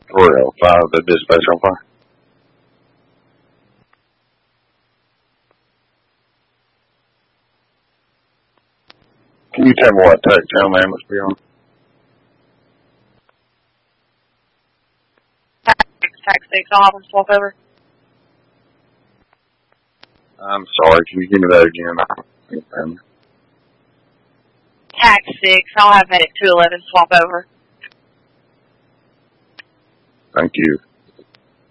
4L5, the dispatch on fire. Can you tell me what tax channel the ambulance be on? Tax 6, I'll have them swap over. I'm sorry, can you give me that again? Tax 6, I'll have medic 211 swap over. Thank you.